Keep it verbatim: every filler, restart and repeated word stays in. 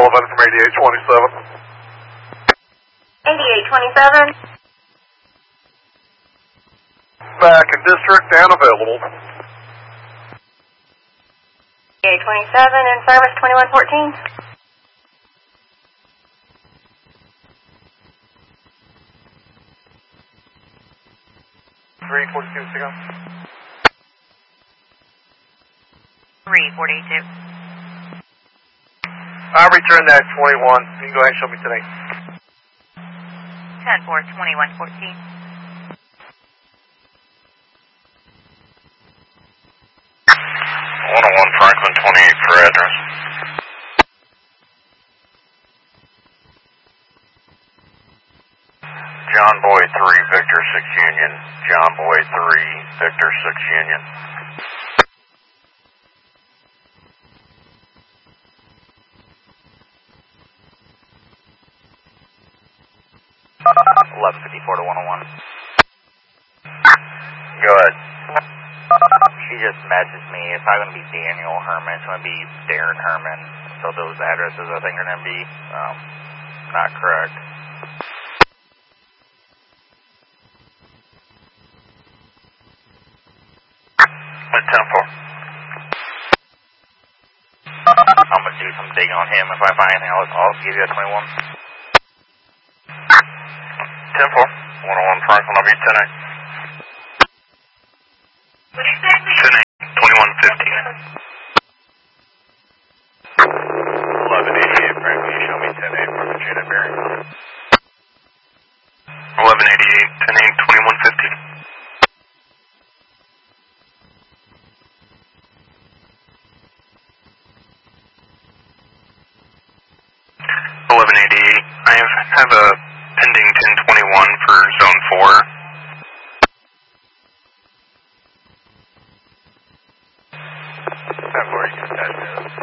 Sullivan from eighty-eight twenty-seven. eighty-eight twenty-seven. Back in district and available. eighty-eight twenty-seven in service twenty-one fourteen. three forty-two, signal. three forty-two. I returned that twenty-one. You can go ahead and show me today. ten four twenty-one fourteen. one oh one Franklin twenty-eight for address. John Boy three, Victor six Union. John Boy three, Victor six Union. eleven fifty-four to one oh one. Go ahead. She just messaged me. It's not going to be Daniel Herman. It's going to be Darren Herman. So those addresses, I think, are going to be um, not correct. At ten four. I'm going to do some digging on him. If I find anything, I'll, I'll give you a twenty-one. ten four. one oh one Franklin, I'll be ten eight. ten eight, twenty-one fifteen. eleven eighty-eight Franklin, you show me ten eight for Virginia Berry. eleven eighty-eight, ten eight, twenty-one fifteen. eleven eighty-eight, I have, have a pending ten twenty-one for zone four. ten four, you can